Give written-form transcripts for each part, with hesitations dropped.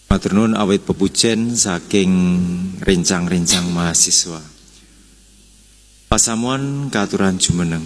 Matur nuwun awit pepujen saking rencang-rencang mahasiswa. Pasamuan katuran jumeneng.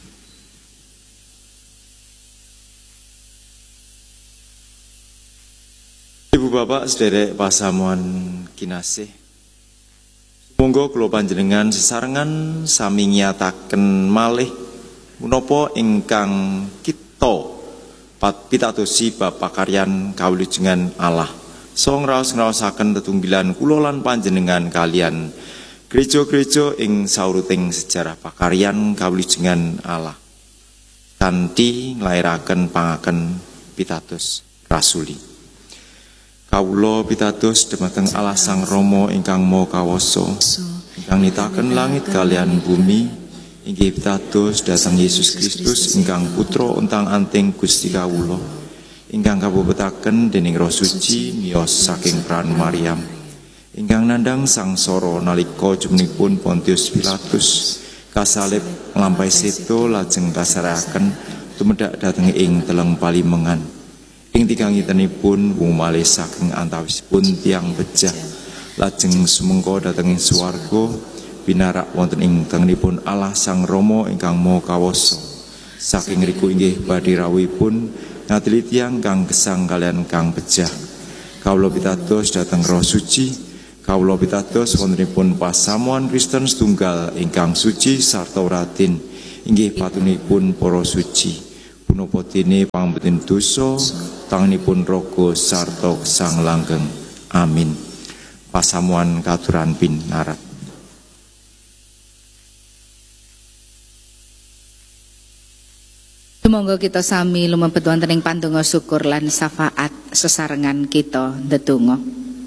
Ibu bapak sederek pasamuan kinasih. Monggo kula panjenengan sesarengan sami nyataken malih menapa ingkang kita pitatosi bab pakaryan kawilujengan Allah. Song raos-raosaken tetunggilan kula lan panjenengan kalian gereja-gereja ing sauruting sejarah pakaryan kawilujengan Allah. Kanthi nglairaken pangaken pitados rasuli. Kawula pitados dhumateng Allah Sang Rama ingkang Maha Kawasa, ingkang nitaken langit kalian bumi, inggih pitados dhateng Yesus Kristus ingkang putra untang-anting Gusti kawula, ingkang kabebetaken dening Roh Suci miyos saking peran Maryam, ingkang nandhang sangsara nalika jumenipun Pontius Pilatus, kasalib nglampahi sedo lajeng kasaraken tumedhak dhateng ing teleng palimengan. Ing tikangitanipun wong malih saking antawisipun tiyang bejah lajeng sumengko dhateng ing swarga binarak wonten ing tengenipun Allah Sang Rama ingkang Maha Kawasa. Saking riku inggih badhe rawuhipun ngadili tiyang kang gesang kalian kang bejah. Kawula pitados dhateng Roh Suci, kawula pitados wontenipun pasamuan Kristen setunggal ingkang suci sarta radin inggih patunipun para suci. Punapa dene pangambeten dosa tanganipun raga sarta gesang langgeng. Amin. Pasamuan katuran pinarat. Monggo kita sami lumebet wonten ing pandonga syukur lan syafaat sesarengan kita ndedonga.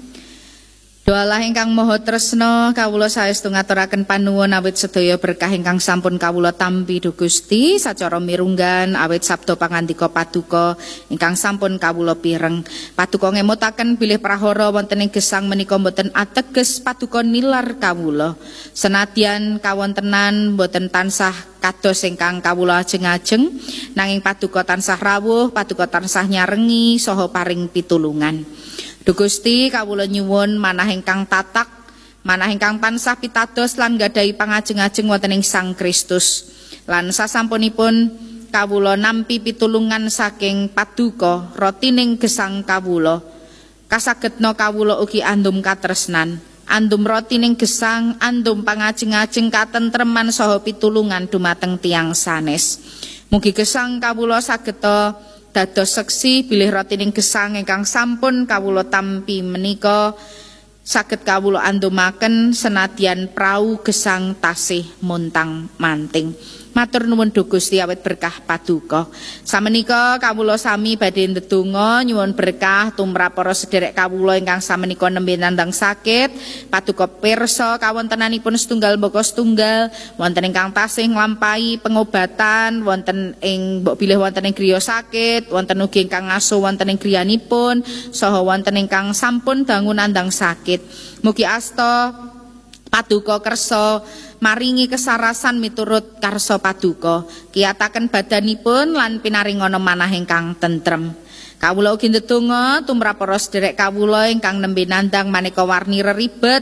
Doa Allah ingkang Maha Tresna, kawula saestu ngaturaken panuwun awit sedaya berkah ingkang sampun kawula tampi Duh Gusti sacara mirunggan awit sabda pangandika paduka ingkang sampun kawula pireng. Paduka ngemutaken bilih prahara wonten ing gesang menika mboten ateges paduka nilar kawula. Senadyan kawontenan mboten tansah kados ingkang kawula ajeng-ajeng, nanging paduka tansah rawuh, paduka tansah nyarengi saha paring pitulungan. Duh Gusti kawula nyuwun manah ingkang tatak, manah ingkang tansah pitados lan gadahi pangajeng-ajeng wonten ing Sang Kristus. Lan sasampunipun kawula nampi pitulungan saking paduka rotining gesang kawula. Kasagetna kawula ugi andum katresnan, andum rotining gesang, andum pangajeng-ajeng katentreman saha pitulungan dumateng tiyang sanes. Mugi gesang kawula sageta dados seksi bilih rotining gesang ingkang sampun kawula tampi menika saged kawula andumaken senadyan prau gesang tasih montang-manting. Matur nuwun Duh Gusti awit berkah paduka. Samenika kawula sami badhe ndedonga nyuwun berkah tumrap para sederek kawula ingkang samenika nembe nandhang sakit, paduka pirsa kawontenanipun setunggal mbaka setunggal wonten ingkang tasih nglampahi pengobatan wonten ing mbok bilih wonten ing griya sakit, wonten ugi ingkang ngaso wonten ing griyanipun saha wonten ingkang sampun dangu nandhang sakit. Mugi asta paduka kersa maringi kesarasan miturut karsa paduka, kiyataken badanipun lan pinaringana manah ingkang tentrem. Kawula ugi ndedonga tumrap para sedherek kawula ingkang nembe nandhang maneka warni reribet,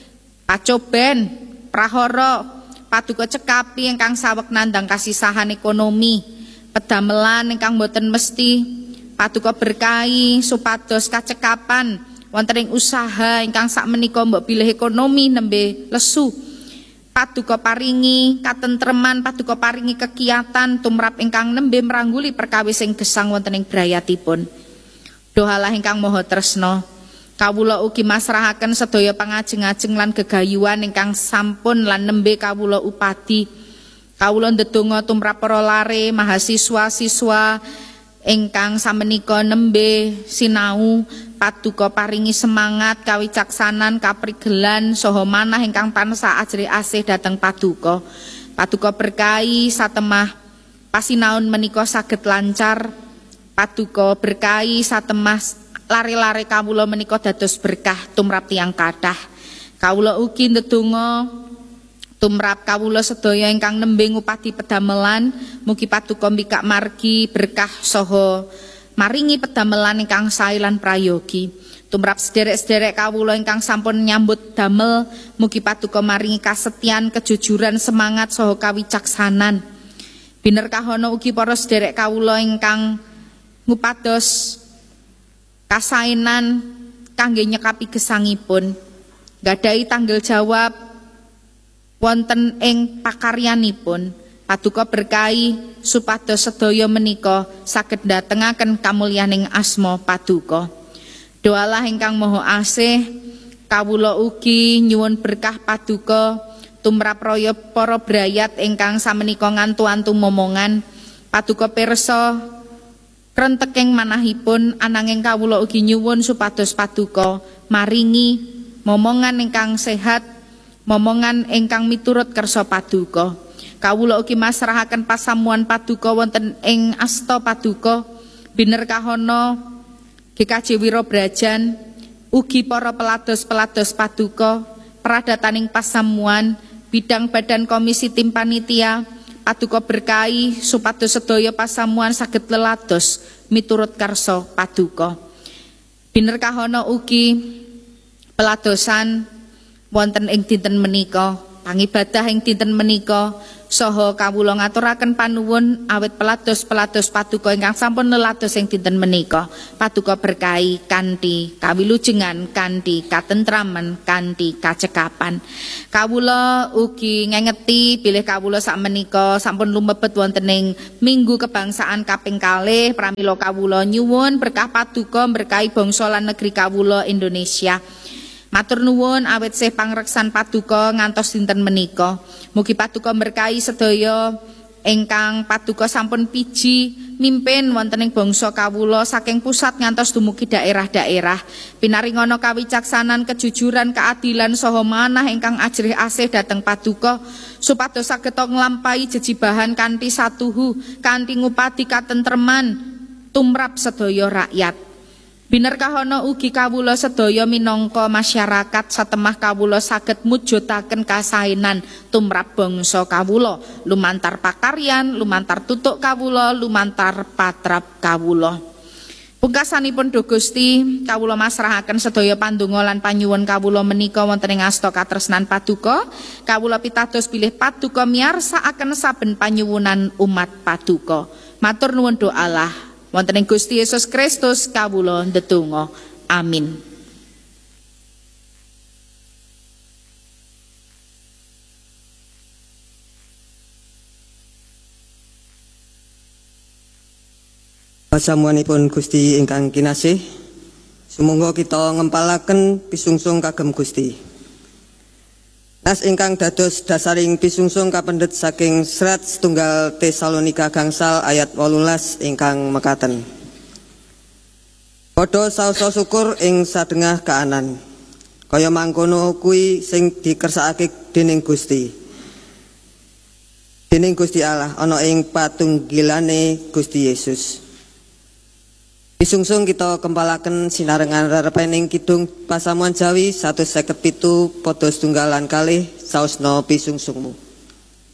pacoben, prahara, paduka cekapi ingkang saweg nandhang kasisahan ekonomi, pedamelan ingkang boten mesti, paduka berkahi supados kacekapan wonten ing usaha ingkang sakmenika mbok bilih ekonomi nembe lesu. Paduka paringi katentreman, paduka paringi kekiatan tumrap ingkang nembe mrangguli perkawis ing gesang wonten ing brayatipun. Duh Allah ingkang Maha Tresna, kawula ugi masrahaken sedaya pangajeng-ajeng lan gegayuhan ingkang sampun lan nembe kawula upadi. Kawula ndedonga tumrap para lare mahasiswa-siswa ingkang samenika nembe sinau, paduka paringi semangat, kawicaksanan, kaprigelan saha manah ingkang tansah ajri-asih dhateng paduka. Paduka berkahi satemah pasinaon menika saged lancar, paduka berkahi satemah lare-lare kawula menika dados berkah tumrap tiyang kathah. Kawula ugi ndedonga tumrap kawula sedaya ingkang nembe ngupadi pedamelan, mugi paduka mbikak margi berkah saha maringi pedamelan ingkang sae lan prayogi. Tumrap sederek-sederek kawula ingkang sampun nyambut damel, mugi paduka maringi kasetyan, kejujuran, semangat saha kawicaksanan. Biner kahono ugi para sederek kawula ingkang ngupados kasainan kangge nyekapi gesangipun, gadahi tanggung jawab wonten ing pakaryanipun. Paduka berkahi supados sedaya menika saged ndatengaken kamulyaning asma Paduka. Doalah ingkang Maha Asih, kawula ugi nyuwun berkah Paduka tumrap raya para brayat ingkang samenika ngantu-antu momongan. Paduka pirsa krenteking manahipun, ananging kawula ugi nyuwun supados Paduka maringi momongan ingkang sehat, momongan ingkang miturut kersa Paduka. Kawula ugi masrahaken pasamuan Paduka wonten ing asta Paduka, biner kahono GKJ Wirobrajan, ugi para pelados-pelados Paduka, peradataning pasamuan, bidang badan komisi tim panitia, Paduka berkahi supados sedaya pasamuan saged lelados miturut karsa Paduka. Biner kahono ugi peladosan wonten ing dinten menika, pangibadah ing dinten menika, saha kawula ngaturaken panuwun awit pelados-pelados Paduka ingkang sampun lelados ing dinten menika. Paduka berkahi kanthi kawilujengan, kanthi katentraman, kanthi kacekapan. Kawula ugi ngengeti bilih kawula sakmenika sampun lumebet wonten ing Minggu Kebangsaan kaping 2, pramila kawula nyuwun berkah Paduka berkahi bangsa lan negeri kawula Indonesia. Matur nuwun awit sih pangreksan Paduka ngantos dinten menika. Mugi Paduka berkahi sedaya ingkang Paduka sampun piji mimpin wonten ing bangsa kawula saking pusat ngantos dumugi daerah-daerah. Pinaringana kawicaksanan, kejujuran, keadilan saha manah ingkang ajrih asih dhateng Paduka supados saged nglampahi jejibahan kanthi satuhu, kanthi ngupadi katentreman tumrap sedaya rakyat. Biner kahono ugi kawula sedaya minangka masyarakat satemah kawula saged mujudaken kasainan tumrap bangsa kawula lumantar pakaryan, lumantar tutuk kawula, lumantar patrap kawula. Pungkasanipun Duh Gusti, kawula masrahaken sedaya pandonga lan panyuwun kawula menika wonten ing asta katresnan Paduka. Kawula pitados bilih Paduka miyarsakaken saben panyuwunan umat Paduka. Matur nuwun doalah wonten ing Gusti Yesus Kristus kawula ndedonga. Amin. Pasamuanipun Gusti ingkang kinasih, sumangga kita ngempalaken pisungsung kagem Gusti. Nas ingkang dados dasaring pisungsung kapendhet saking Serat setunggal Tesalonika gangsal ayat 18 ingkang mekaten. Padha saosa syukur ing sadengah kaanan. Kaya mangkono kuwi sing dikersakake dening Gusti. Dening Gusti Allah ana ing patunggilane Gusti Yesus. Pisungsung kita kempalaken sinarengan rerepening kidung pasamuan Jawi 157 padha setunggalan kalih saosna pisungsungmu.